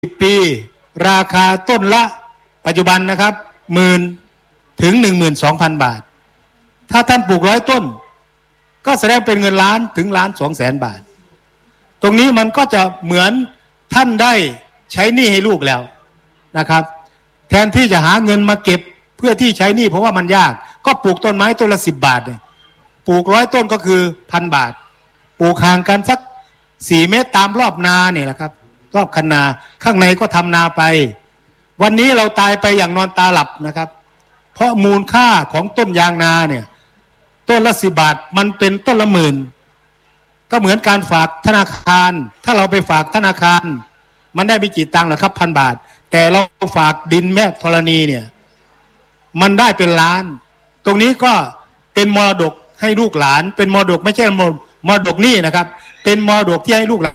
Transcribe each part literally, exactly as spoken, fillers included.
ปีราคาต้นละปัจจุบันนะครับหมื่นถึงหนึ่งหมื่นสองพันบาทถ้าท่านปลูกร้อยต้นก็แสดงเป็นเงินล้านถึงล้านสองแสนบาทตรงนี้มันก็จะเหมือนท่านได้ใช้หนี้ให้ลูกแล้วนะครับแทนที่จะหาเงินมาเก็บเพื่อที่ใช้หนี้เพราะว่ามันยากก็ปลูกต้นไม้ต้นละสิบบาทปลูกร้อยต้นก็คือพันบาทปลูกห่างกันสักสี่เมตรตามรอบนาเนี่ยแหละครับรอบคันนาข้างในก็ทำนาไปวันนี้เราตายไปอย่างนอนตาหลับนะครับเพราะมูลค่าของต้นยางนาเนี่ยต้นละสิบบาทมันเป็นต้นละหมื่นก็เหมือนการฝากธนาคารถ้าเราไปฝากธนาคารมันได้ไม่กี่ตังค์หรอกครับพันบาทแต่เราฝากดินแม่ธรณีเนี่ยมันได้เป็นล้านตรงนี้ก็เป็นมรดกให้ลูกหลานเป็นมรดกไม่ใช่มรดกนี่นะครับเป็นมรดกที่ให้ลูกหลาน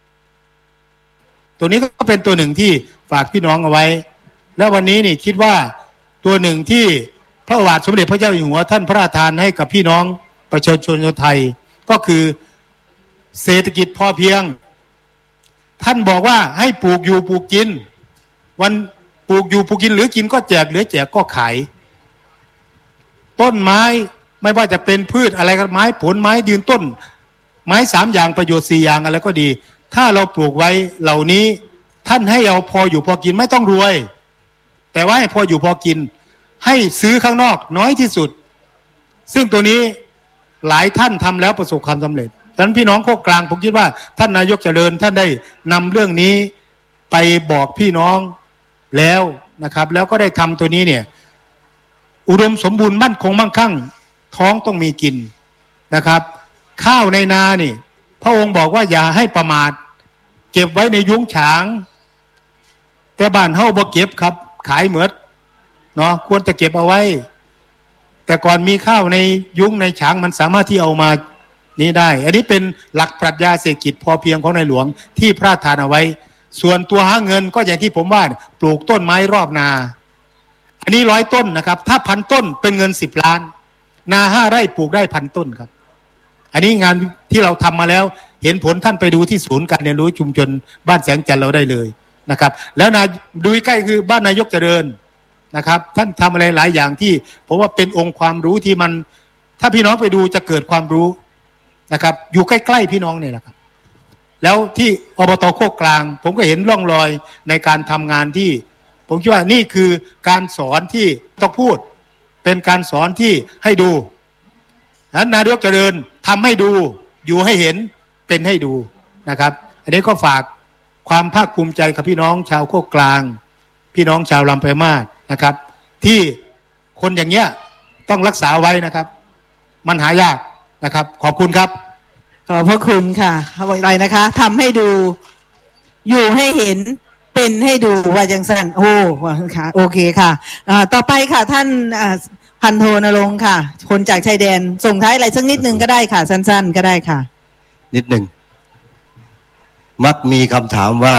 ตัวนี้ก็เป็นตัวหนึ่งที่ฝากพี่น้องเอาไว้แล้ววันนี้นี่คิดว่าตัวหนึ่งที่พระบาทสมเด็จพระเจ้าอยู่หัวท่านพระราชทานให้กับพี่น้องประชาชนชนไทยก็คือเศรษฐกิจพอเพียงท่านบอกว่าให้ปลูกอยู่ปลูกกินวันปลูกอยู่ปลูกกินหรือกินก็แจกหรือแจกก็ขายต้นไม้ไม่ว่าจะเป็นพืชอะไรก็ไม้ผลไม้ยืนต้นไม้สามอย่างประโยชน์สี่อย่างอะไรก็ดีถ้าเราปลูกไว้เหล่านี้ท่านให้เอาพออยู่พอกินไม่ต้องรวยแต่ว่าให้พออยู่พอกินให้ซื้อข้างนอกน้อยที่สุดซึ่งตัวนี้หลายท่านทำแล้วประสบความสำเร็จฉะนั้นพี่น้องโคกกลางผมคิดว่าท่านนายกเจริญท่านได้นำเรื่องนี้ไปบอกพี่น้องแล้วนะครับแล้วก็ได้ทำตัวนี้เนี่ยอุดมสมบูรณ์มั่นคงมั่งคั่งท้องต้องมีกินนะครับข้าวในนานี่พระองค์บอกว่าอย่าให้ประมาทเก็บไว้ในยุ้งฉางแต่บ้านเฮาบ่เก็บครับขายเหมือดเนาะควรจะเก็บเอาไว้แต่ก่อนมีข้าวในยุ้งในฉางมันสามารถที่เอามานี้ได้อันนี้เป็นหลักปรัชญาเศรษฐกิจพอเพียงของในหลวงที่พระราชทานเอาไว้ส่วนตัวหาเงินก็อย่างที่ผมว่าปลูกต้นไม้รอบนาอันนี้ร้อยต้นนะครับถ้าพันต้นเป็นเงินสิบล้านนาห้าไร่ปลูกได้พันต้นครับอันนี้งานที่เราทำมาแล้วเห็นผลท่านไปดูที่ศูนย์การเรียนรู้ชุมชนบ้านแสงจันทร์เราได้เลยนะครับแล้วนาดูใกล้คือบ้านนายกเจริญนะครับท่านทำอะไรหลายอย่างที่ผมว่าเป็นองค์ความรู้ที่มันถ้าพี่น้องไปดูจะเกิดความรู้นะครับอยู่ใกล้ๆพี่น้องเนี่ยแหละครับแล้วที่อบต.โคกกลางผมก็เห็นร่องรอยในการทำงานที่ผมคิดว่านี่คือการสอนที่ต้องพูดเป็นการสอนที่ให้ดูนั้นนายกเจริญทำให้ดูอยู่ให้เห็นเป็นให้ดูนะครับอันนี้ก็ฝากความภาคภูมิใจกับพี่น้องชาวโคกกลางพี่น้องชาวลำปางมาศนะครับที่คนอย่างเงี้ยต้องรักษาไว้นะครับมันหายากนะครับขอบคุณครับขอบพระคุณค่ะอะไรนะคะทำให้ดูอยู่ให้เห็นเป็นให้ดูว่าจังสันโอ้ค่ะโอเคค่ะต่อไปค่ะท่านพันโทนรงค์ค่ะคนจากชายแดนส่งท้ายอะไรสักนิดนึงก็ได้ค่ะสั้นๆก็ได้ค่ะนิดหนึ่งมักมีคำถามว่า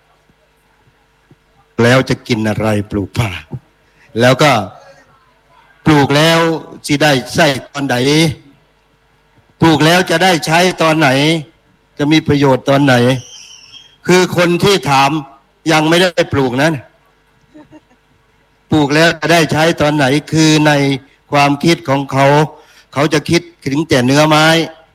แล้วจะกินอะไรปลูกป่าแล้วก็ปลูกแล้วจะได้ใช้ตอนไหนปลูกแล้วจะได้ใช้ตอนไหนจะมีประโยชน์ตอนไหนคือคนที่ถามยังไม่ได้ปลูกนั้นปลูกแล้วจะได้ใช้ตอนไหนคือในความคิดของเขาเขาจะคิดถึงแต่เนื้อไม้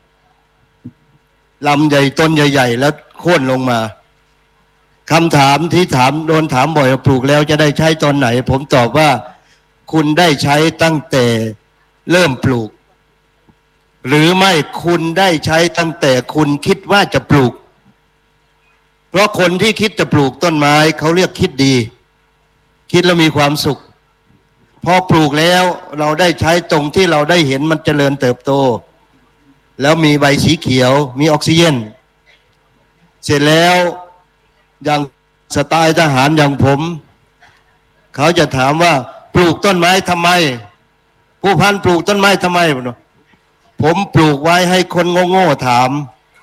ลำใหญ่ต้นใหญ่ๆแล้วโค่นลงมาคำถามที่ถามโดนถามบ่อยว่าปลูกแล้วจะได้ใช้ตอนไหนผมตอบว่าคุณได้ใช้ตั้งแต่เริ่มปลูกหรือไม่คุณได้ใช้ตั้งแต่คุณคิดว่าจะปลูกเพราะคนที่คิดจะปลูกต้นไม้เขาเรียกคิดดีคิดแล้วมีความสุขพอปลูกแล้วเราได้ใช้ตรงที่เราได้เห็นมันเจริญเติบโตแล้วมีใบสีเขียวมีออกซิเจนเสร็จแล้วอย่างสไตล์ทหารอย่างผมเขาจะถามว่าปลูกต้นไม้ทำไมผู้พันปลูกต้นไม้ทำไมผมปลูกไว้ให้คนโง่ๆถาม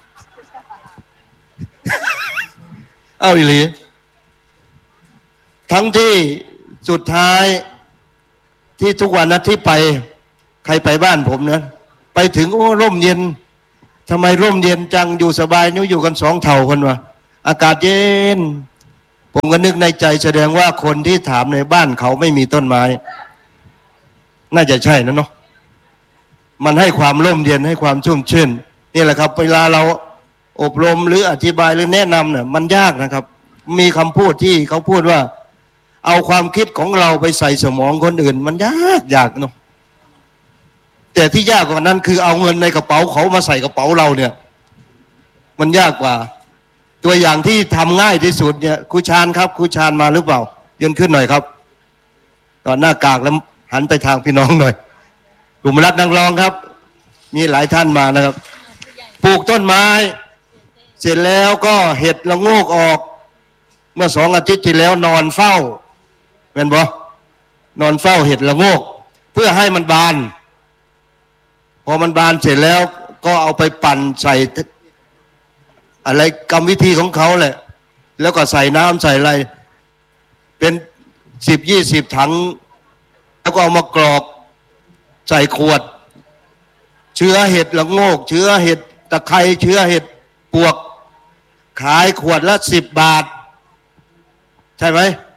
เอาอีหลีทั้งที่สุดท้ายที่ทุกวันนั้นที่ไปใครไปบ้านผมนะไปถึงโอ้ร่มเย็นทำไมร่มเย็นจังอยู่สบายนิ้วอยู่กันสองเท่าคนวะอากาศเย็นผมก็นึกในใจแสดงว่าคนที่ถามในบ้านเขาไม่มีต้นไม้น่าจะใช่นะเนาะมันให้ความร่มเย็นให้ความชุ่มชื่นนี่แหละครับเวลาเราอบรมหรืออธิบายหรือแนะนำเนี่ยมันยากนะครับมีคำพูดที่เขาพูดว่าเอาความคิดของเราไปใส่สมองคนอื่นมันยากยากเนาะแต่ที่ยากกว่านั้นคือเอาเงินในกระเป๋าเขามาใส่กระเป๋าเราเนี่ยมันยากกว่าตัวอย่างที่ทำง่ายที่สุดเนี่ยครูชาญครับครูชาญมาหรือเปล่ายืนขึ้นหน่อยครับตอนหน้ากากแล้วหันไปทางพี่น้องหน่อยกลุ่มรักนางรองครับมีหลายท่านมานะครับปลูกต้นไม้เสร็จแล้วก็เห็ดละโงกออกเมื่อสองอาทิตย์ที่แล้วนอนเฝ้าเป็นบ่นอนเฝ้าเห็ดละโงกเพื่อให้มันบานพอมันบานเสร็จแล้วก็เอาไปปั่นใส่อะไรกรรมวิธีของเขาแหละแล้วก็ใส่น้ำใส่อะไรเป็นสิบยี่สิบถังแล้วก็เอามากรอกใส่ขวดเชื้อเห็ดละโงกเชื้อเห็ดตะไคร้เชื้อเห็ดปวกขายขวดละสิบบาทใช่ไหม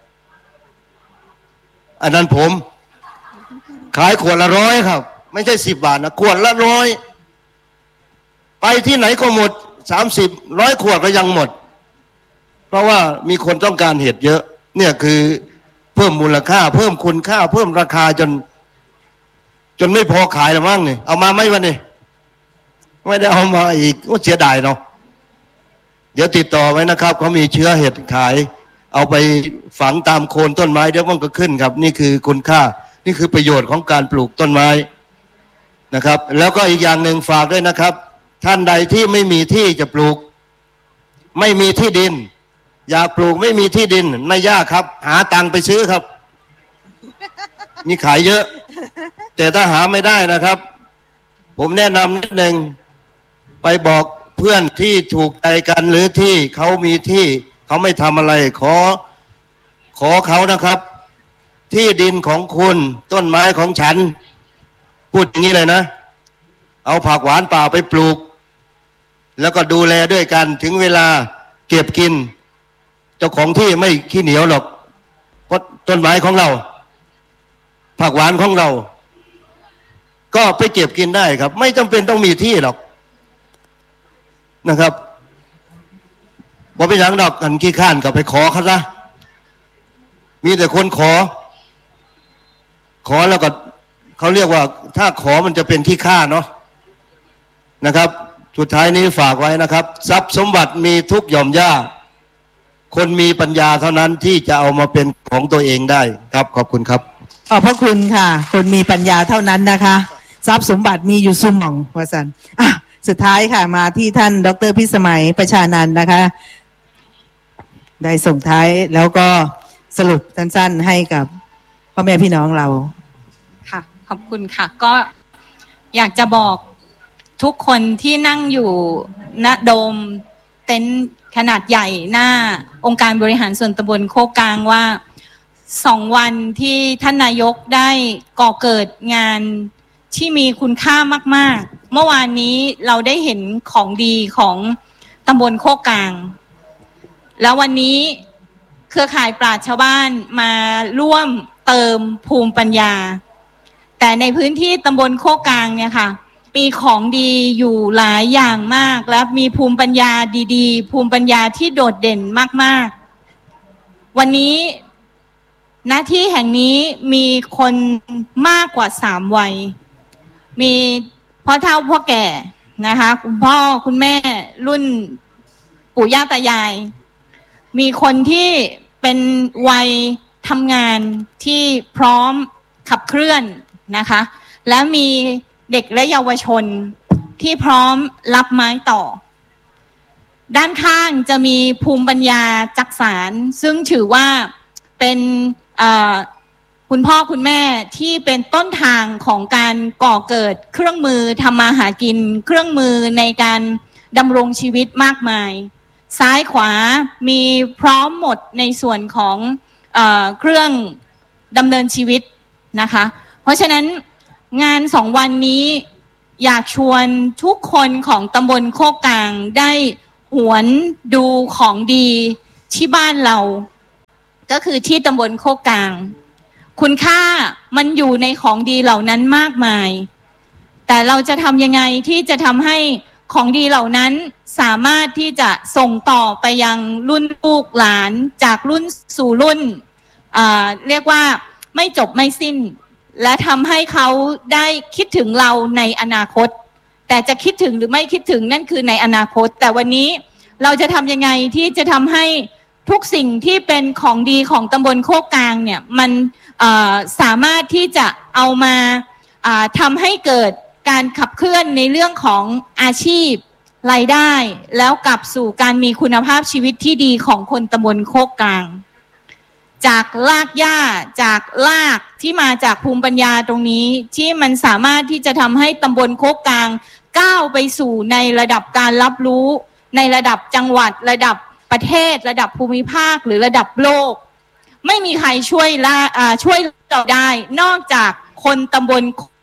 อันนั้นผมขายขวดละร้อยครับไม่ใช่สิบบาทนะขวดละร้อยไปที่ไหนก็หมดสามสิบร้อยขวดก็ยังหมดเพราะว่ามีคนต้องการเห็ดเยอะเนี่ยคือเพิ่มมูลค่าเพิ่มคุณค่าเพิ่มราคาจนจนไม่พอขายแล้วมั้งเนี่ยเอามาไหมวันนี้ไม่ได้เอามาอีกก็เสียดายเนาะเดี๋ยวติดต่อไว้นะครับเขามีเชื้อเห็ดขายเอาไปฝังตามโคนต้นไม้เดี๋ยวมันก็ขึ้นครับนี่คือคุณค่านี่คือประโยชน์ของการปลูกต้นไม้นะครับแล้วก็อีกอย่างหนึ่งฝากด้วยนะครับท่านใดที่ไม่มีที่จะปลูกไม่มีที่ดินอยากปลูกไม่มีที่ดินไม่ยากครับหาตังค์ไปซื้อครับมีขายเยอะแต่ถ้าหาไม่ได้นะครับผมแนะนำนิดนึงไปบอกเพื่อนที่ถูกใจกันหรือที่เขามีที่เขาไม่ทำอะไรขอขอเขานะครับที่ดินของคุณต้นไม้ของฉันพูดอย่างนี้เลยนะเอาผักหวานป่าไปปลูกแล้วก็ดูแลด้วยกันถึงเวลาเก็บกินเจ้าของที่ไม่ขี้เหนียวหรอกเพราะต้นไม้ของเราผักหวานของเราก็ไปเก็บกินได้ครับไม่จำเป็นต้องมีที่หรอกนะครับบ่เป็นอย่างดอกกันขี้ข้านกับไปขอเขาซะมีแต่คนขอขอแล้วก็เขาเรียกว่าถ้าขอมันจะเป็นขี้ข้าเนาะนะครับสุดท้ายนี้ฝากไว้นะครับทรัพย์สมบัติมีทุกหย่อมย่าคนมีปัญญาเท่านั้นที่จะเอามาเป็นของตัวเองได้ครับขอบคุณครับขอบพระคุณค่ะคนมีปัญญาเท่านั้นนะคะทรัพย์สมบัติมีอยู่ซุ่มหม่องวสันอ่ะสุดท้ายค่ะมาที่ท่านดร.พิสมัยประชานันท์นะคะได้ส่งท้ายแล้วก็สรุปสั้นๆให้กับพ่อแม่พี่น้องเราค่ะขอบคุณค่ะก็อยากจะบอกทุกคนที่นั่งอยู่ณโดมเต็นท์ขนาดใหญ่หน้าองค์การบริหารส่วนตำบลโคกกลางว่าสองวันที่ท่านนายกได้ก่อเกิดงานที่มีคุณค่ามากๆเมื่อวานนี้เราได้เห็นของดีของตำบลโคกกลางแล้ววันนี้เครือข่ายปราชญ์ชาวบ้านมาร่วมเติมภูมิปัญญาแต่ในพื้นที่ตำบลโคกกลางเนี่ยค่ะมีของดีอยู่หลายอย่างมากและมีภูมิปัญญาดีๆภูมิปัญญาที่โดดเด่นมากๆวันนี้หน้าที่แห่งนี้มีคนมากกว่าสามวัยมีพ่อเฒ่าพ่อแก่นะคะคุณพ่อคุณแม่รุ่นปู่ย่าตายายมีคนที่เป็นวัยทำงานที่พร้อมขับเคลื่อนนะคะและมีเด็กและเยาวชนที่พร้อมรับไม้ต่อด้านข้างจะมีภูมิปัญญาจักสานซึ่งถือว่าเป็นคุณพ่อคุณแม่ที่เป็นต้นทางของการก่อเกิดเครื่องมือทำมาหากินเครื่องมือในการดำรงชีวิตมากมายซ้ายขวามีพร้อมหมดในส่วนของเอ่อเครื่องดำเนินชีวิตนะคะเพราะฉะนั้นงานสองวันนี้อยากชวนทุกคนของตำบลโคกกลางได้หวนดูของดีที่บ้านเราก็คือที่ตำบลโคกกลางคุณค่ามันอยู่ในของดีเหล่านั้นมากมายแต่เราจะทำยังไงที่จะทำให้ของดีเหล่านั้นสามารถที่จะส่งต่อไปยังรุ่นลูกหลานจากรุ่นสู่รุ่นอ่าเรียกว่าไม่จบไม่สิ้นและทำให้เขาได้คิดถึงเราในอนาคตแต่จะคิดถึงหรือไม่คิดถึงนั่นคือในอนาคตแต่วันนี้เราจะทำยังไงที่จะทำให้ทุกสิ่งที่เป็นของดีของตำบลโคกกลางเนี่ยมันสามารถที่จะเอามาทำให้เกิดการขับเคลื่อนในเรื่องของอาชีพรายได้แล้วกลับสู่การมีคุณภาพชีวิตที่ดีของคนตำบลโคกกลางจากรากหญ้าจากรากที่มาจากภูมิปัญญาตรงนี้ที่มันสามารถที่จะทำให้ตำบลโคกกลางก้าวไปสู่ในระดับการรับรู้ในระดับจังหวัดระดับประเทศระดับภูมิภาคหรือระดับโลกไม่มีใครช่วยละช่วยเราได้นอกจากคนตำบล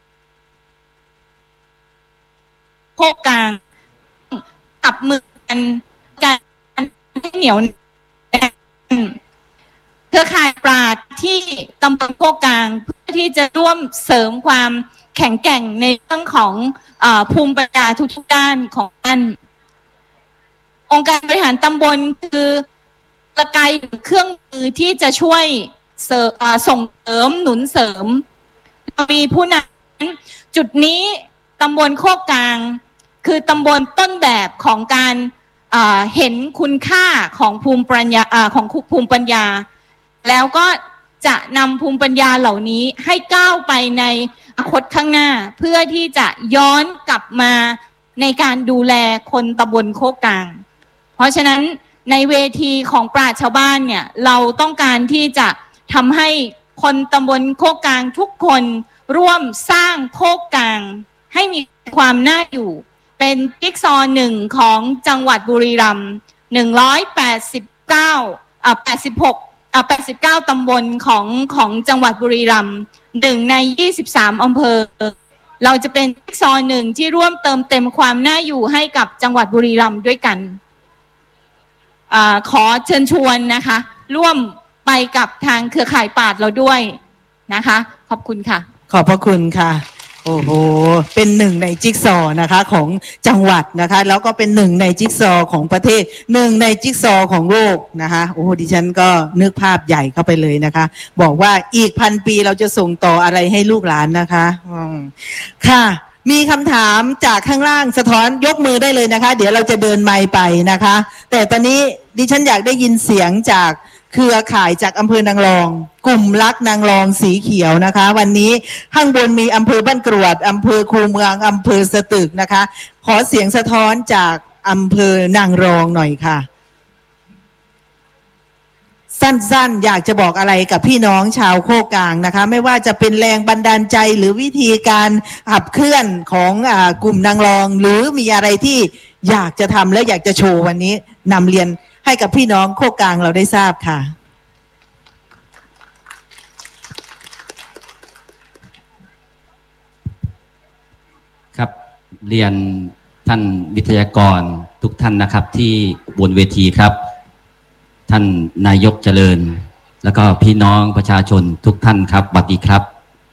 โคกกลางจับมือกันกันให้เหนียวแน่นเครือข่ายปราชญ์ที่ตำบลโคกกลางเพื่อที่จะร่วมเสริมความแข็งแกร่งในเรื่องของอ่าภูมิปัญญาทุกๆด้านของท่านองค์การบริหารตำบลคือกลไกเครื่องมือที่จะช่วยเสริมส่งเสริมหนุนเสริมมีผู้นำจุดนี้ตำบลโคกกลางคือตำบลต้นแบบของการเห็นคุณค่าของภูมิปัญญาของภูมิปัญญาแล้วก็จะนำภูมิปัญญาเหล่านี้ให้ก้าวไปในอนาคตข้างหน้าเพื่อที่จะย้อนกลับมาในการดูแลคนตำบลโคกกลางเพราะฉะนั้นในเวทีของปราชญ์ชาวบ้านเนี่ยเราต้องการที่จะทำให้คนตำบลโคกกลางทุกคนร่วมสร้างโคกกลางให้มีความน่าอยู่เป็นจิ๊กซอว์หนึ่งของจังหวัดบุรีรัมย์หนึ่งร้อยแปดสิบเก้าอ่าแปดสิบหกอ่าแปดสิบเก้าตำบลของของจังหวัดบุรีรัมย์หนึ่งในยี่สิบสามอำเภอเราจะเป็นจิ๊กซอว์หนึ่งที่ร่วมเติมเต็มความน่าอยู่ให้กับจังหวัดบุรีรัมย์ด้วยกันอ่าขอเชิญชวนนะคะร่วมไปกับทางเครือข่ายปราชญ์เราด้วยนะคะขอบคุณค่ะขอบพระคุณค่ะโอ้โหเป็นหนึ่งในจิ๊กซอว์นะคะของจังหวัดนะคะแล้วก็เป็นหนึ่งในจิ๊กซอว์ของประเทศหนึ่งในจิ๊กซอว์ของโลกนะคะโอ้ดิฉันก็นึกภาพใหญ่เข้าไปเลยนะคะบอกว่าอีกพันปีเราจะส่งต่ออะไรให้ลูกหลานนะคะค่ะมีคำถามจากข้างล่างสะท้อนยกมือได้เลยนะคะเดี๋ยวเราจะเดินไมค์ไปนะคะแต่ตอนนี้ดิฉันอยากได้ยินเสียงจากเครือข่ายจากอำเภอนางรองกลุ่มรักนางรองสีเขียวนะคะวันนี้ข้างบนมีอำเภอบ้านกรวดอำเภอคูเมืองอำเภอสตึกนะคะขอเสียงสะท้อนจากอำเภอนางรองหน่อยค่ะสั้นๆอยากจะบอกอะไรกับพี่น้องชาวโคกกลางนะคะไม่ว่าจะเป็นแรงบันดาลใจหรือวิธีการขับเคลื่อนของอ่ากลุ่มนางรองหรือมีอะไรที่อยากจะทำและอยากจะโชว์วันนี้นำเรียนให้กับพี่น้องโคกกลางเราได้ทราบค่ะครับเรียนท่านวิทยากรทุกท่านนะครับที่บนเวทีครับท่านนายกเจริญแล้วก็พี่น้องประชาชนทุกท่านครับสวัสดีครับ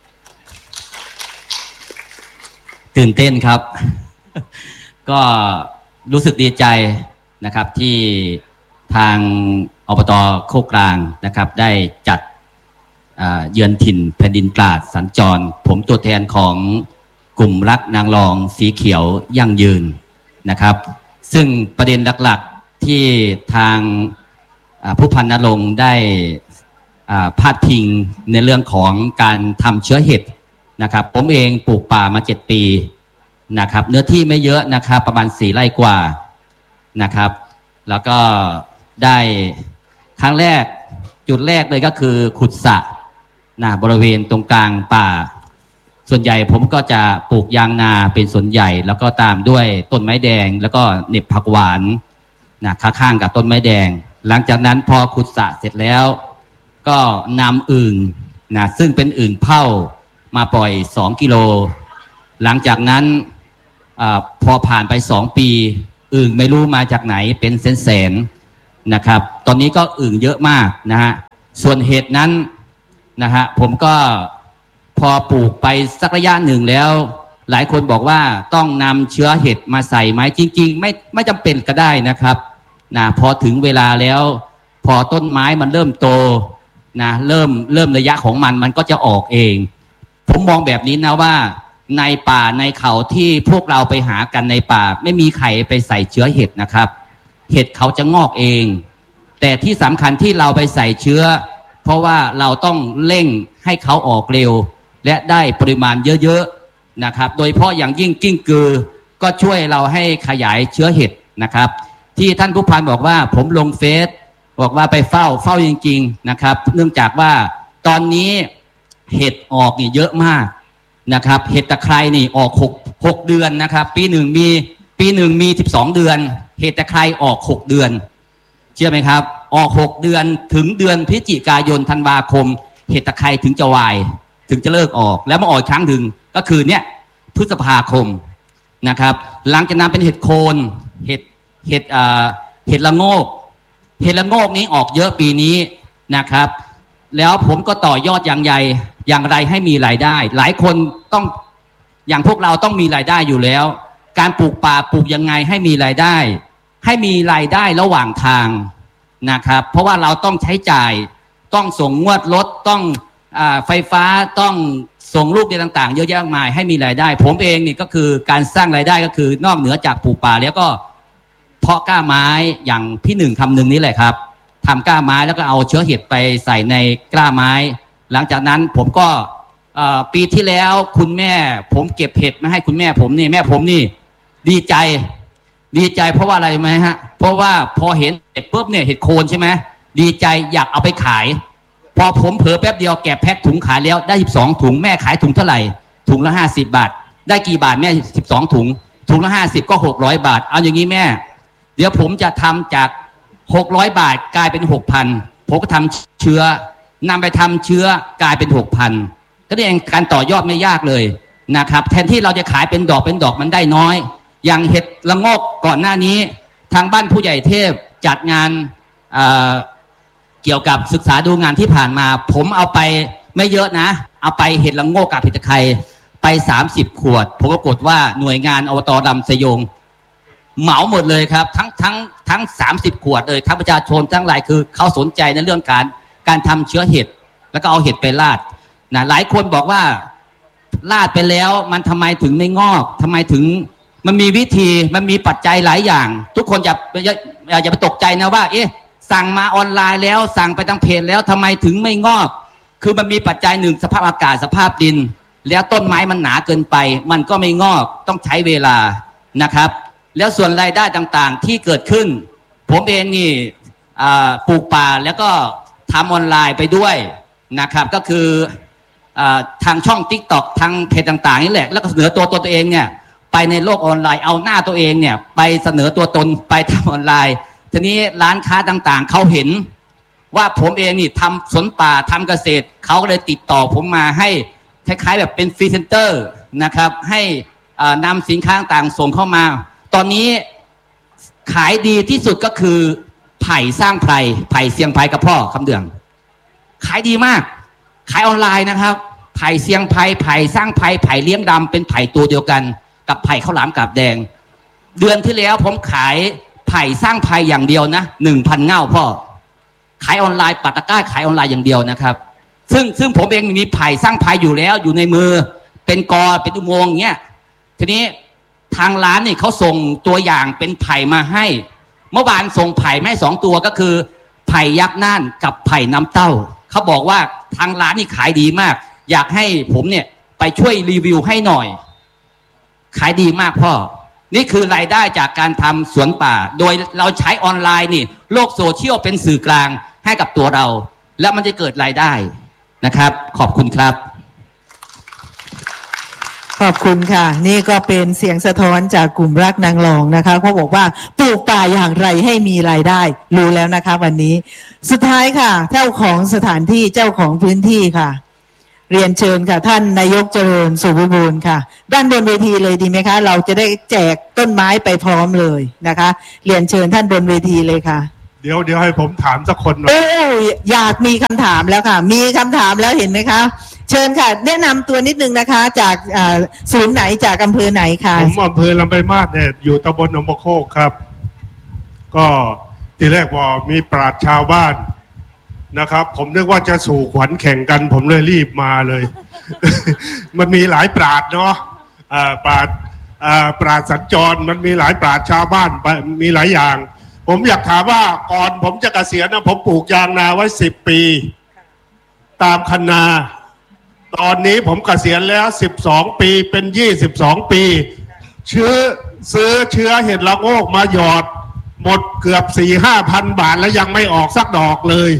ตื่นเต้นครับ ก็รู้สึกดีใจนะครับที่ทางอบต.โคกกลางนะครับได้จัดเยือนถิ่นแผ่นดินปราชญ์สัญจรผมตัวแทนของกลุ่มรักนางรองสีเขียวยั่งยืนนะครับซึ่งประเด็นหลักๆที่ทางผู้พันนรงค์ได้พาดพิงในเรื่องของการทำเชื้อเห็ดนะครับผมเองปลูกป่ามาเจ็ดปีนะครับเนื้อที่ไม่เยอะนะครับประมาณสี่ไร่กว่านะครับแล้วก็ได้ครั้งแรกจุดแรกเลยก็คือขุดสระนะบริเวณตรงกลางป่าส่วนใหญ่ผมก็จะปลูกยางนาเป็นส่วนใหญ่แล้วก็ตามด้วยต้นไม้แดงแล้วก็เหน็บผักหวานนะข้างๆกับต้นไม้แดงหลังจากนั้นพอขุดสระเสร็จแล้วก็นำอึ่งนะซึ่งเป็นอึ่งเผ่ามาปล่อยสองกิโลหลังจากนั้นอพอผ่านไปสองปีอึ่งไม่รู้มาจากไหนเป็นแสนๆนะครับตอนนี้ก็อึ่งเยอะมากนะฮะส่วนเห็ดนั้นนะฮะผมก็พอปลูกไปสักระยะหนึ่งแล้วหลายคนบอกว่าต้องนำเชื้อเห็ดมาใส่ไหมจริงๆไม่ไม่จำเป็นก็ได้นะครับนะพอถึงเวลาแล้วพอต้นไม้มันเริ่มโตนะเริ่มเริ่มระยะของมันมันก็จะออกเองผมมองแบบนี้นะว่าในป่าในเขาที่พวกเราไปหากันในป่าไม่มีใครไปใส่เชื้อเห็ดนะครับเห็ดเขาจะงอกเองแต่ที่สำคัญที่เราไปใส่เชื้อเพราะว่าเราต้องเร่งให้เขาออกเร็วและได้ปริมาณเยอะๆนะครับโดยเฉพาะอย่างยิ่งกิ้งกือก็ช่วยเราให้ขยายเชื้อเห็ดนะครับที่ท่านผู้พันบอกว่าผมลงเฟซบอกว่าไปเฝ้าเฝ้าจริงๆนะครับเนื่องจากว่าตอนนี้เห็ดออกนี่เยอะมากนะครับเห็ดตะไคร้นี่ออกหกหกเดือนนะครับปีหนึ่งมีปีหนึ่งมีสิบสองเดือนเห็ดตะไคร้ออกหกเดือนเชื่อไหมครับออกหกเดือนถึงเดือนพฤศจิกายนธันวาคมเห็ดตะไคร้ถึงจะวายถึงจะเลิกออกแล้วมาออกครั้งหนึ่งก็คือเนี้ยพฤษภาคมนะครับหลังจากนั้นเป็นเห็ดโคนเห็ดเห็ดอ่าเห็ดละโงกเห็ดละโงกนี้ออกเยอะปีนี้นะครับแล้วผมก็ต่อยอดอย่างใหญ่อย่างไรให้มีรายได้หลายคนต้องอย่างพวกเราต้องมีรายได้อยู่แล้วการปลูกป่าปลูกยังไงให้มีรายได้ให้มีรายได้ระหว่างทางนะครับเพราะว่าเราต้องใช้จ่ายต้องส่งงวดรถต้องอ่าไฟฟ้าต้องส่งลูกเรียนต่างๆเยอะแยะมากมายให้มีรายได้ผมเองนี่ก็คือการสร้างรายได้ก็คือนอกเหนือจากปลูกป่าแล้วก็เพาะกล้าไม้อย่างพี่หนึ่งคำหนึ่งนี้แหละครับทำกล้าไม้แล้วก็เอาเชื้อเห็ดไปใส่ในกล้าไม้หลังจากนั้นผมก็ปีที่แล้วคุณแม่ผมเก็บเห็ดมาให้คุณแม่ผมนี่แม่ผมนี่ดีใจดีใจเพราะว่าอะไรไหมฮะเพราะว่าพอเห็นเห็ดปุ๊บเนี่ยเห็ดโคนใช่ไหมดีใจอยากเอาไปขายพอผมเผลอแป๊บเดียวแกะแพ็คถุงขายแล้วได้สิบสองถุงแม่ขายถุงเท่าไหร่ถุงละห้าสิบบาทได้กี่บาทแม่สิบสองถุงถุงละห้าสิบก็หกร้อยบาทเอาอย่างนี้แม่เดี๋ยวผมจะทำจากหกร้อยบาทกลายเป็นหกพันผมก็ทำเชื้อนำไปทำเชื้อกลายเป็นหกพันก็ได้เองการต่อยอดไม่ยากเลยนะครับแทนที่เราจะขายเป็นดอกเป็นดอกมันได้น้อยอย่างเห็ดละโงกก่อนหน้านี้ทางบ้านผู้ใหญ่เทพจัดงานเอ่อเกี่ยวกับศึกษาดูงานที่ผ่านมาผมเอาไปไม่เยอะนะเอาไปเห็ดละโงกกับเห็ดตะไคร้ไปสามสิบขวดผมก็กดว่าหน่วยงานอบต.ดำสยงเหมาหมดเลยครับทั้งทั้งทั้งสามสิบขวดเลยทั้งประชาชนทั้งหลายคือเขาสนใจในเรื่องการการทำเชื้อเห็ดแล้วก็เอาเห็ดไปราดนะหลายคนบอกว่าราดไปแล้วมันทำไมถึงไม่งอกทำไมถึงมันมีวิธีมันมีปัจจัยหลายอย่างทุกคนอย่าอย่าอย่าไปตกใจนะว่าเอ๊ะสั่งมาออนไลน์แล้วสั่งไปทางเพจแล้วทำไมถึงไม่งอกคือมันมีปัจจัยหนึ่งสภาพอากาศสภาพดินแล้วต้นไม้มันหนาเกินไปมันก็ไม่งอกต้องใช้เวลานะครับแล้วส่วนรายได้ต่างๆที่เกิดขึ้นผมเองนี่ปลูกป่าแล้วก็ทำออนไลน์ไปด้วยนะครับก็คือทางช่อง ติ๊กต็อก ทางเพจต่างๆนี่แหละแล้วก็เสนอตัวตัวตัวเองเนี่ยไปในโลกออนไลน์เอาหน้าตัวเองเนี่ยไปเสนอตัวตนไปทำออนไลน์ทีนี้ร้านค้าต่างๆเขาเห็นว่าผมเองนี่ทำสวนป่าทำเกษตรเขาก็เลยติดต่อผมมาให้คล้ายๆแบบเป็นฟรีเซนเตอร์นะครับให้นำสินค้าต่างส่งเข้ามาตอนนี้ขายดีที่สุดก็คือไผ่สร้างไผ่ไผ่เสียงไผ่กับพ่อคำเดืองขายดีมากขายออนไลน์นะครับไผ่เสียงไผ่ไผ่สร้างไผ่ไผ่เลี้ยงดำเป็นไผ่ตัวเดียวกันกับไผ่ข้าวหลามกาบแดงเดือนที่แล้วผมขายไผ่สร้างไผ่อย่างเดียวนะหนึ่งพันเง่าพ่อขายออนไลน์ปัตตะกร้าขายออนไลน์อย่างเดียวนะครับซึ่งซึ่งผมเองมีไผ่สร้างไผ่อยู่แล้วอยู่ในมือเป็นกอเป็นอุโมงค์เงี้ยทีนี้ทางร้านนี่เขาส่งตัวอย่างเป็นไผ่มาให้เมื่อวานส่งไผ่มาให้สองตัวก็คือไผ่ยักษ์น่านกับไผ่น้ำเต้าเขาบอกว่าทางร้านนี่ขายดีมากอยากให้ผมเนี่ยไปช่วยรีวิวให้หน่อยขายดีมากพ่อนี่คือรายได้จากการทำสวนป่าโดยเราใช้ออนไลน์นี่โลกโซเชียลเป็นสื่อกลางให้กับตัวเราแล้วมันจะเกิดรายได้นะครับขอบคุณครับขอบคุณค่ะนี่ก็เป็นเสียงสะท้อนจากกลุ่มรักนางรองนะคะเขาบอกว่าปลูกป่าอย่างไรให้มีรายได้รู้แล้วนะคะวันนี้สุดท้ายค่ะเจ้าของสถานที่เจ้าของพื้นที่ค่ะเรียนเชิญค่ะท่านนายกเจริญสุวิบูลย์ค่ะด้านบนเวทีเลยดีไหมคะเราจะได้แจกต้นไม้ไปพร้อมเลยนะคะเรียนเชิญท่านบนเวทีเลยค่ะเดี๋ยวเดี๋ยวให้ผมถามสักคนหน่อยโอ้อยากมีคำถามแล้วค่ะมีคำถามแล้วเห็นไหมคะเชิญค่ะแนะนำตัวนิดนึงนะคะจากศูนย์ไหนจากอำเภอไหนคะผมอำเภอลำปางมาศเนี่ยอยู่ตำบลหนองบัวโคกครับก็ทีแรกว่ามีปราชญ์ชาวบ้านนะครับผมนึกว่าจะสู่ขวัญแข่งกันผมเลยรีบมาเลย มันมีหลายปราชญ์เนาะปราชญ์ปราชญ์สัญจรมันมีหลายปราชญ์ชาวบ้านมีหลายอย่างผมอยากถามว่าก่อนผมจะเกษียณนะผมปลูกยางนาไว้สิบปีตามคันนาตอนนี้ผมเกษียณแล้วสิบสองปีเป็นยี่สิบสองปีเชื้อซื้อเชื้อเห็ดละโงกมาหยอดหมดเกือบสี่ห้าพันบาทแล้วยังไม่ออกสักดอกเลย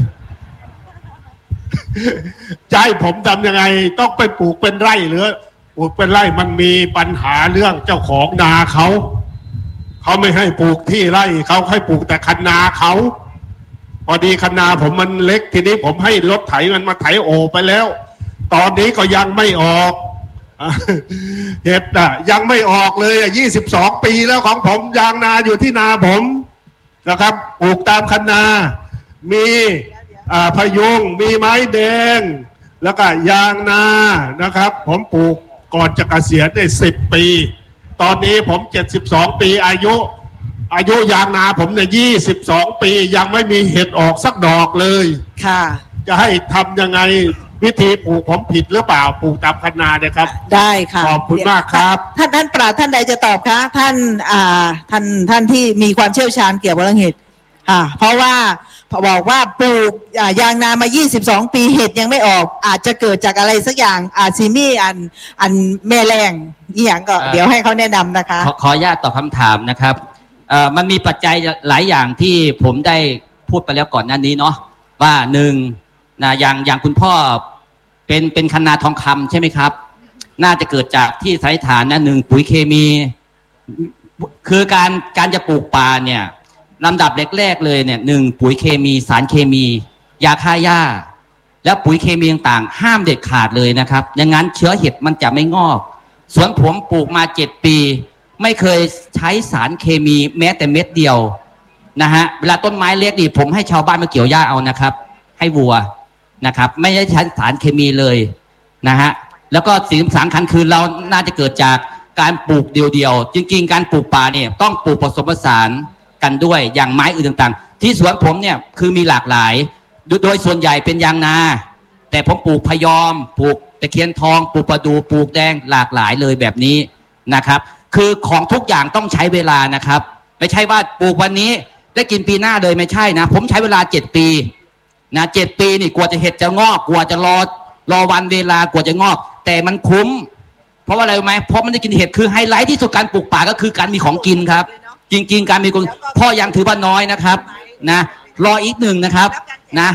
ใจผมทำยังไงต้องไปปลูกเป็นไร่หรือปลูกเป็นไร่มันมีปัญหาเรื่องเจ้าของนาเขาเขาไม่ให้ปลูกที่ไร่เขาให้ปลูกแต่คันนาเขาพอดีคันนาผมมันเล็กทีนี้ผมให้รถไถมันมาไถโอไปแล้วตอนนี้ก็ยังไม่ออกเห็ดอ่ะยังไม่ออกเลยอ่ะยี่สิบสองปีแล้วของผมยางนาอยู่ที่นาผมนะครับปลูกตามคันนามีอ่าพยุงมีไม้แดงแล้วก็ยางนานะครับผมปลูกก่อนจะเกษียณได้สิบปีตอนนี้ผมเจ็ดสิบสองปีอายุอายุยางนาผมเนี่ยยี่สิบสองปียังไม่มีเห็ดออกสักดอกเลยค่ะจะให้ทำยังไงวิธีปลูกผมผิดหรือเปล่าปลูกตามคันนาเนี่ยครับได้ค่ะขอบคุณมากครับท่านท่านปราชญ์ท่านใดจะตอบคะท่านอ่าท่านท่านที่มีความเชี่ยวชาญเกี่ยวกับเรื่องเห็ดอ่าเพราะว่าบอกว่าปลูกยางนามายี่สิบสองปีเห็ดยังไม่ออกอาจจะเกิดจากอะไรสักอย่างอาจซีมี่อันอันแม่แรงอีหยังก็เดี๋ยวให้เขาแนะนำนะคะขอขออนุญาตตอบคำถามนะครับเอ่อมันมีปัจจัยหลายอย่างที่ผมได้พูดไปแล้วก่อนหน้านี้เนาะว่าหนึ่งนะอย่างอย่างคุณพ่อเป็นเป็นคันนาทองคำใช่ไหมครับน่าจะเกิดจากที่ไถฐานนะหนึ่งปุ๋ยเคมีคือการการจะปลูกป่าเนี่ยลำดับแรกๆเลยเนี่ยหนึ่งปุ๋ยเคมีสารเคมียาฆ่าหญ้าแล้วปุ๋ยเคมีต่างๆห้ามเด็ดขาดเลยนะครับอย่างนั้นเชื้อเห็ดมันจะไม่งอกสวนผมปลูกมาเจ็ดปีไม่เคยใช้สารเคมีแม้แต่เม็ดเดียวนะฮะเวลาต้นไม้เล็กดิผมให้ชาวบ้านมาเกี่ยวหญ้าเอานะครับให้วัวนะครับไม่ได้ใช้สารเคมีเลยนะฮะแล้วก็สิ่งสำคัญคือเราน่าจะเกิดจากการปลูกเดียวๆจริงๆการปลูกป่าเนี่ยต้องปลูกผสมผสานกันด้วยอย่างไม้อื่นต่างๆที่สวนผมเนี่ยคือมีหลากหลายโดยส่วนใหญ่เป็นยางนาแต่ผมปลูกพยอมปลูกตะเคียนทองปลูกประดูปลูกแดงหลากหลายเลยแบบนี้นะครับคือของทุกอย่างต้องใช้เวลานะครับไม่ใช่ว่าปลูกวันนี้ได้กินปีหน้าเลยไม่ใช่นะผมใช้เวลาเจ็ดปีนะเจ็ดปีนี่กว่าจะเห็ดจะงอกกว่าจะรอรอวันเวลากว่าจะงอกแต่มันคุ้มเพราะว่าอะไรรู้ไหมเพราะมันได้กินเห็ดคือไฮไลท์ที่สุดการปลูกป่าก็คือการมีของกินครับจริงๆการมีคนพ่อยังถือว่าน้อยนะครับนะรออีกหนึ่งนะครับนะ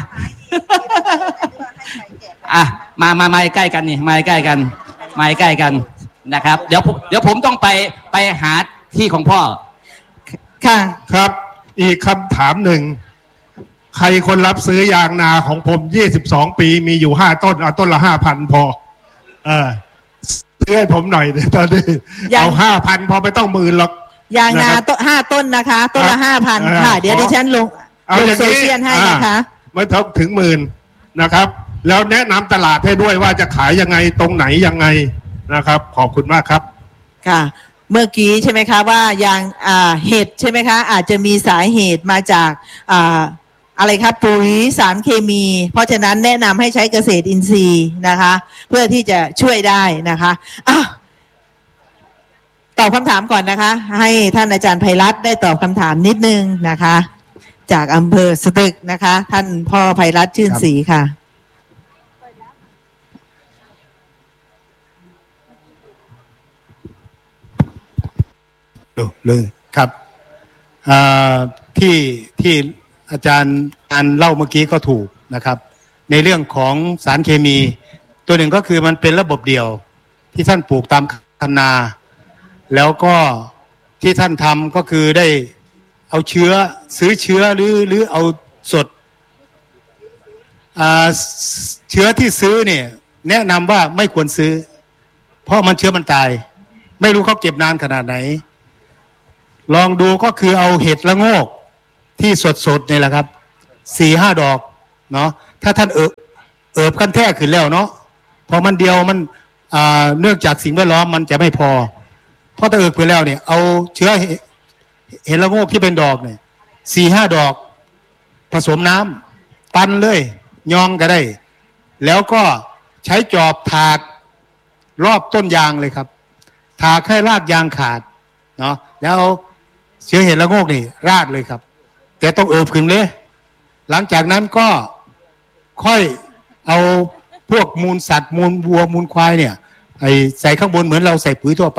อ่ะมามามาใกล้กันนี่มาใกล้กันมาใกล้กันนะครับเดี๋ยวเดี๋ยวผมต้องไปไปหาที่ของพ่อค่ะครับอีกคำถามหนึ่งใครคนรับซื้อยางนาของผมยี่สิบสองปีมีอยู่ห้าต้นเอาต้นละห้าพันพอเออซื้อให้ผมหน่อยเดี๋ยวตอนนี้เอาห้าพันพอไม่ต้องหมื่นหรอกยางนาต้นห้าต้นนะคะต้นละห้าพันค่ะเดี๋ยวดิฉันลงลงโซเชียลให้นะคะไม่ต้องถึงหมื่นนะครับแล้วแนะนำตลาดให้ด้วยว่าจะขายยังไงตรงไหนยังไงนะครับขอบคุณมากครับค่ะเมื่อกี้ใช่ไหมคะว่ายางอ่าเห็ดใช่ไหมคะอาจจะมีสาเหตุมาจากอ่าอะไรครับปุ๋ยสารเคมีเพราะฉะนั้นแนะนำให้ใช้เกษตรอินทรีย์นะคะเพื่อที่จะช่วยได้นะคะอ่ะตอบคำถามก่อนนะคะให้ท่านอาจารย์ไพรัตน์ได้ตอบคำถามนิดนึงนะคะจากอำเภอสตึกนะคะท่านพ่อไพรัตน์ชื่นศรีค่ะเลยครับที่ที่อาจารย์อันเล่าเมื่อกี้ก็ถูกนะครับในเรื่องของสารเคมีตัวหนึ่งก็คือมันเป็นระบบเดี่ยวที่ท่านปลูกตามคันนาแล้วก็ที่ท่านทำก็คือได้เอาเชื้อซื้อเชื้อหรือหรือเอาสดเชื้อที่ซื้อเนี่ยแนะนำว่าไม่ควรซื้อเพราะมันเชื้อมันตายไม่รู้เขาเก็บนานขนาดไหนลองดูก็คือเอาเห็ดละโงกที่สดๆนี่แหละครับสี่ห้าดอกเนาะถ้าท่านเอิบเอิบขั้นแท้ขึ้นแล้วเนาะพอมันเดียวมันเนื่องจากสิ่งแวดล้อมมันจะไม่พอเพราะถ้าเอิบขึ้นแล้วเนี่ยเอาเชื้อเห็นละโงกที่เป็นดอกเนี่ยสี่ห้าดอกผสมน้ำปั้นเลยยองก็ได้แล้วก็ใช้จอบถากรอบต้นยางเลยครับถากให้รากยางขาดเนาะแล้วเชื้อเห็ดละโงกนี่ราดเลยครับแต่ต้องเอิบขึ้นเลยหลังจากนั้นก็ค่อยเอาพวกมูลสัตว์มูลวัวมูลควายเนี่ยไอใส่ข้างบนเหมือนเราใส่ปุ๋ยทั่วไป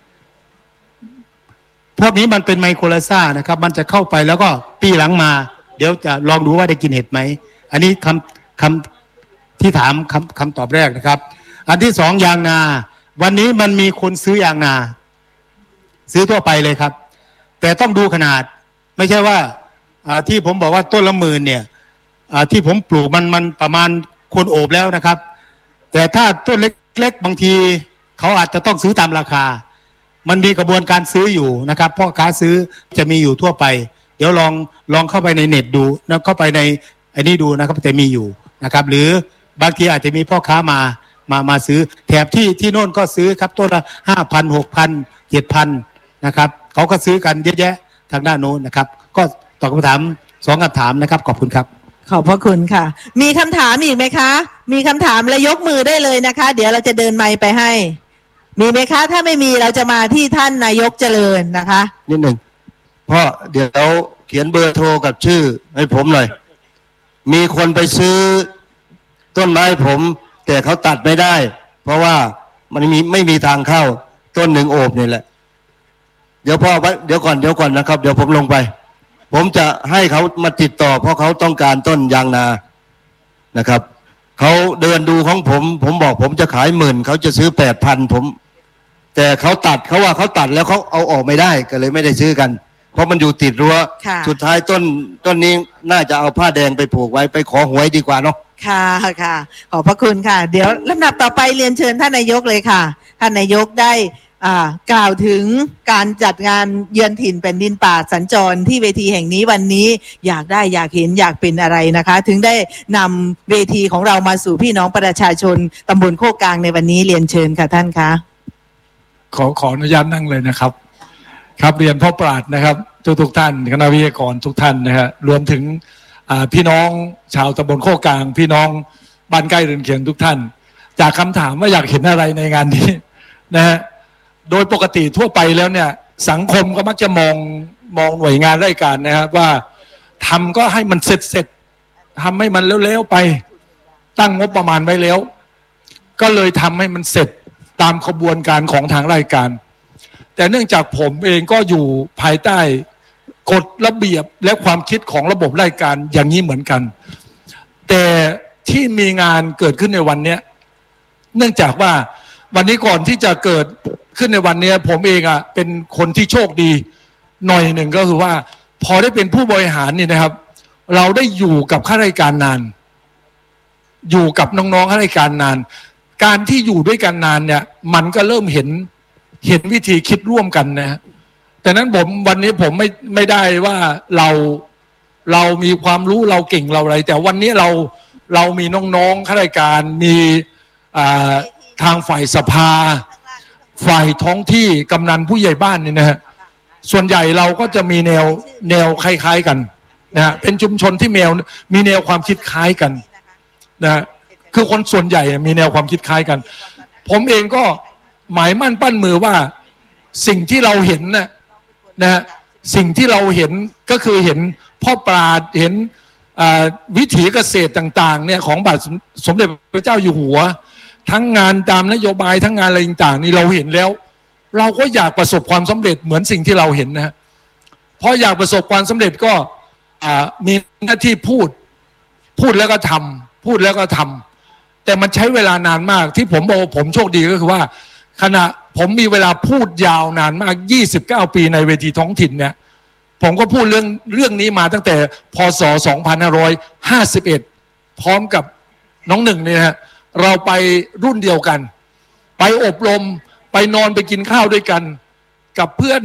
พวกนี้มันเป็นไมโครไลซ่านะครับมันจะเข้าไปแล้วก็ปีหลังมาเดี๋ยวจะลองดูว่าได้กินเห็ดไหมอันนี้คำคำที่ถามคำคำตอบแรกนะครับอันที่สองยางนาวันนี้มันมีคนซื้อยางนาซื้อทั่วไปเลยครับแต่ต้องดูขนาดไม่ใช่ว่าที่ผมบอกว่าต้นละหมื่นเนี่ยที่ผมปลูกมันมันประมาณคนโอบแล้วนะครับแต่ถ้าต้นเล็กๆบางทีเขาอาจจะต้องซื้อตามราคามันมีกระบวนการซื้ออยู่นะครับพ่อค้าซื้อจะมีอยู่ทั่วไปเดี๋ยวลองลองเข้าไปในเน็ตดูแล้วเข้าไปในไอ้นี่ดูนะครับจะมีอยู่นะครับหรือบางทีอาจจะมีพ่อค้ามามามาซื้อแถบที่ที่โน่นก็ซื้อครับต้นละห้าพันหกพันเจ็ดพันนะครับเขาก็ซื้อกันเยอะแยะทางด้านโน้นนะครับก็ตอบคำถามสองคำถามนะครับขอบคุณครับขอบพระคุณค่ะมีคำถามอีกไหมคะมีคำถามแล้วยกมือได้เลยนะคะเดี๋ยวเราจะเดินไมค์ไปให้มีไหมคะถ้าไม่มีเราจะมาที่ท่านนายกเจริญนะคะนิดหนึ่งเพราะเดี๋ยวเขียนเบอร์โทรกับชื่อให้ผมหน่อยมีคนไปซื้อต้นไม้ผมแต่เขาตัดไม่ได้เพราะว่ามันมีไม่มีทางเข้าต้นหนึ่งโอบนี่แหละเดี๋ยวพ่อเดี๋ยวก่อนเดี๋ยวก่อนนะครับเดี๋ยวผมลงไปผมจะให้เขามาติดต่อเพราะเขาต้องการต้นยางนานะครับเขาเดินดูของผมผมบอกผมจะขายหมื่นเขาจะซื้อแปดพันผมแต่เขาตัดเขาว่าเขาตัดแล้วเขาเอาออกไม่ได้ก็เลยไม่ได้ซื้อกันเพราะมันอยู่ติดรั้วสุดท้ายต้นต้นนี้น่าจะเอาผ้าแดงไปผูกไว้ไปขอหวยดีกว่าเนาะค่ะค่ะขอบพระคุณค่ะเดี๋ยวลำดับต่อไปเรียนเชิญท่านนายกเลยค่ะท่านนายกได้กล่าวถึงการจัดงานเยือนถิ่นแผ่นดินป่าสัญจรที่เวทีแห่งนี้วันนี้อยากได้อยากเห็นอยากเป็นอะไรนะคะถึงได้นำเวทีของเรามาสู่พี่น้องประชาชนตำบลโคกกลางในวันนี้เรียนเชิญค่ะท่านคะขอขออนุญาตนั่งเลยนะครับครับเรียนพ่อปราชญ์นะครับทุกทุกท่านคณะวิทยากรทุกท่านนะฮะรวมถึงพี่น้องชาวตำบลโคกกลางพี่น้องบ้านใกล้เรือนเคียงทุกท่านจากคำถามว่าอยากเห็นอะไรในงานนี้นะฮะโดยปกติทั่วไปแล้วเนี่ยสังคมก็มักจะมองมองหน่วยงานราชการนะครับว่าทำก็ให้มันเสร็จเสร็จทำให้มันเร็วๆไปตั้งงบประมาณไว้แล้วก็เลยทำให้มันเสร็จตามขบวนการของทางราชการแต่เนื่องจากผมเองก็อยู่ภายใต้กฎระเบียบและความคิดของระบบราชการอย่างนี้เหมือนกันแต่ที่มีงานเกิดขึ้นในวันนี้เนื่องจากว่าวันนี้ก่อนที่จะเกิดขึ้นในวันนี้ผมเองอ่ะเป็นคนที่โชคดีหน่อยหนึ่งก็คือว่าพอได้เป็นผู้บริหารนี่นะครับเราได้อยู่กับข้าราชการนานอยู่กับน้องๆข้าราชการนานการที่อยู่ด้วยกันนานเนี่ยมันก็เริ่มเห็นเห็นวิธีคิดร่วมกันนะฮะแต่นั้นผมวันนี้ผมไม่ไม่ได้ว่าเราเรามีความรู้เราเก่งเราอะไรแต่วันนี้เราเรามีน้องๆข้าราชการมีทางฝ่ายสภาฝ่ายท้องที่กำนันผู้ใหญ่บ้านนี่นะฮะส่วนใหญ่เราก็จะมีแนวแนวคล้ายๆกันนะฮะเป็นชุมชนที่แนวมีแนวความคิดคล้ายกันนะฮะคือคนส่วนใหญ่มีแนวความคิดคล้ายกันผมเองก็หมายมั่นปั้นมือว่าสิ่งที่เราเห็นนะนะฮะสิ่งที่เราเห็นก็คือเห็นพ่อปราชญ์เห็นวิถีเกษตรต่างๆเนี่ยของบาทสมเด็จพระเจ้าอยู่หัวทั้งงานตามนโยบายทั้งงานอะไรต่างๆนี่เราเห็นแล้วเราก็อยากประสบความสำเร็จเหมือนสิ่งที่เราเห็นนะฮะเพราะอยากประสบความสำเร็จก็มีหน้าที่พูดพูดแล้วก็ทำพูดแล้วก็ทำแต่มันใช้เวลานานมากที่ผมบอกผมโชคดีก็คือว่าขณะผมมีเวลาพูดยาวนานมากยี่สิบเก้าปีในเวทีท้องถิ่นเนี่ยผมก็พูดเรื่องเรื่องนี้มาตั้งแต่พ.ศ. สองพันห้าร้อยห้าสิบเอ็ดพร้อมกับน้องหนึ่งเนี่ยฮะเราไปรุ่นเดียวกันไปอบรมไปนอนไปกินข้าวด้วยกันกับเพื่อน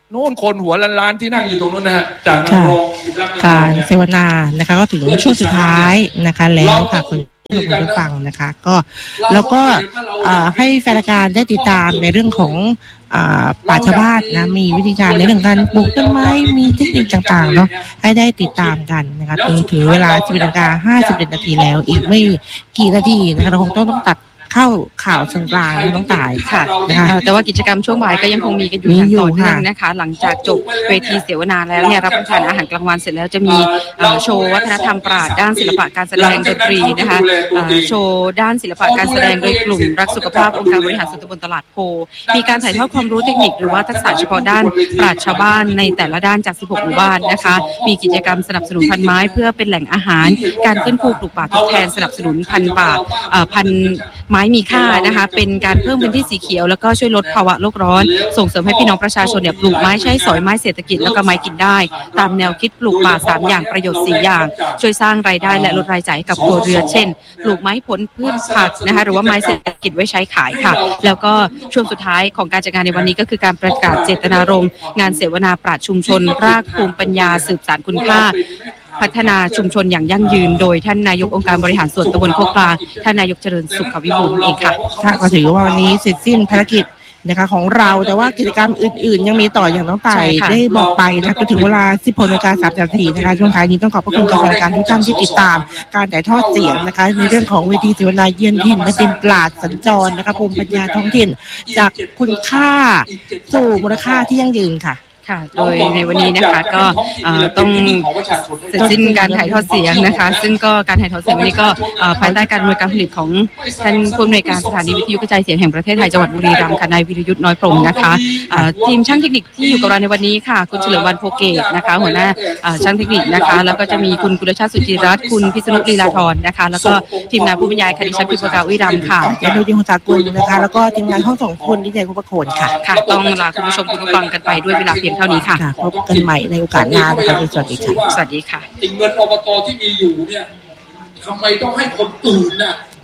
โน่นคนหัวล้านๆที่นั่งอยู่ตรงนู้นนะฮะจากนักค่ะร้องการเสวนานะคะก็ถึงช่วงสุดท้ายนะคะแล้วค่ะคุณผู้ฟังนะคะก็แล้วก็อ่าให้แฟนรายการได้ติดตามในเรื่องของอ่าปราชญ์ชาวบ้านนะมีวิธีการในเรื่องการปลูกต้นไม้มีเทคนิคต่างๆเนาะให้ได้ติดตามกันนะคะจนถึงเวลาสิบเอ็ดนาฬิกาห้าสิบเอ็ดนาทีแล้วอีกไม่กี่นาทีนะคะเราคงต้องต้องตัดเข้าข่าวสงกรานต์น้องต่ายค่ะนะคะแต่ว่ากิจกรรมช่วงบ่ายก็ยังคงมีกันอยู่อย่างต่อเนื่องนะคะ หลังจากจบเวทีเสวนาแล้วเนี่ยรับประทานอาหารกลางวันเสร็จแล้วจะมีเอ่อโชว์วัฒนธรรมปราชญ์ด้านศิลปะการแสดงดนตรีนะคะเอ่อโชว์ด้านศิลปะการแสดงโดยกลุ่มรักสุขภาพองค์การบริหารส่วนตำบลตลาดโพมีการถ่ายทอดความรู้เทคนิคหรือว่าทักษะเฉพาะด้านปราชญ์ชาวบ้านในแต่ละด้านจากสิบหกหมู่บ้านนะคะมีกิจกรรมสนับสนุนพันไม้เพื่อเป็นแหล่งอาหารการฟื้นฟูปลูกป่าทดแทนสนับสนุนพันธุ์ป่าเอ่อพันธุ์ไม้มีค่านะคะเป็นการเพิ่มพื้นที่สีเขียวแล้วก็ช่วยลดภาวะโลกร้อนส่งเสริมให้พี่น้องประชาชนเนี่ยปลูกไม้ใช้สอยไม้เศรษฐกิจแล้วก็ไม้กินได้ตามแนวคิดปลูกป่าสามอย่างประโยชน์สี่อย่างช่วยสร้างรายได้และลดรายจ่ายให้กับครัวเรือนเช่นปลูกไม้ผลพืชผักนะคะหรือว่าไม้เศรษฐกิจไว้ใช้ขายค่ะแล้วก็ช่วงสุดท้ายของการจัดงานในวันนี้ก็คือการประกาศเจตนารมณ์งานเสวนาปราชญ์ชุมชนรากภูมิปัญญาสืบสานคุณค่าพัฒนาชุมชนอย่างยั่งยืนโดยท่านนายกองค์การบริหารส่วนตำบลโคกกลางท่านนายกเจริญสุขวิบูลย์เองค่ะค่ะก็ถือว่าวันนี้เสร็จสิ้นภารกิจนะคะของเราแต่ว่ากิจกรรมอื่นๆยังมีต่ออย่างน้องต่ายได้บอกไปนะคะก็ถึงเวลาสิบหกนาฬิกาสามสิบนาทีนะคะช่วงท้ายนี้ต้องขอบพระคุณกับรายการทุกท่านที่ติดตามการถ่ายทอดเสียงนะคะในเรื่องของเวทีเสวนาเยือนถิ่นและเป็นปราชญ์สัญจรนะคะภูมิปัญญาท้องถิ่นจากคุณค่าสู่มูลค่าที่ยั่งยืนค่ะค่ะโดยในวันนี้นะคะก็เอ่อต้องเสร็จสิ้นการถ่ายทอดเสียงนะคะซึ่งก็การถ่ายทอดเสียงวันนี้ก็เอ่อภายใต้การดำเนินการผลิตของท่านผู้อำนวยการสถานีวิทยุกระจายเสียงแห่งประเทศไทยจังหวัดบุรีรัมย์ค่ะนายวิรยุทธ์น้อยพรหมนะคะเอ่อทีมช่างเทคนิคที่อยู่กับเราในวันนี้ค่ะคุณเฉลิมวรรณโพเกตนะคะหัวหน้าเอ่อช่างเทคนิคนะคะแล้วก็จะมีคุณกุลชาติสุจิรัตน์คุณพิษณุลีลาธรนะคะแล้วก็ทีมงานผู้บรรยายคดิฉันพิมพ์ปากาวิรัมย์ค่ะและโดยทีมของสากลนะคะแล้วก็ทีมงานห้องส่งคุณดิเจคุณประโคนค่ะค่ะต้องลาคุณผู้ชมคุณผู้ฟังกันไปด้วยเวลาเพียงเท่านี้ค่ะพบกันใหม่ในโอกาสหน้านะคะสวัสดีค่ะสวัสดีค่ะเงินอบตที่มีอยู่เนี่ยทำไมต้องให้คนอื่นน่ะ